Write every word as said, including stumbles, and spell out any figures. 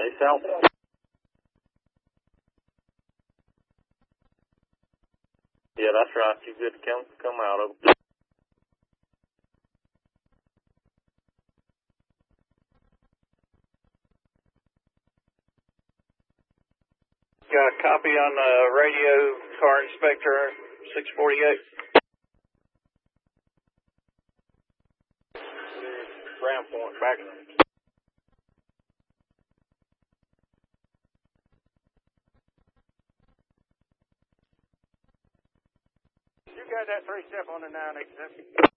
Hey, South. Yeah, that's right. You good to come, come out of it. Got a copy on the radio, car inspector, six forty-eight. Ground point, back. You got that three step on the nine eight seven.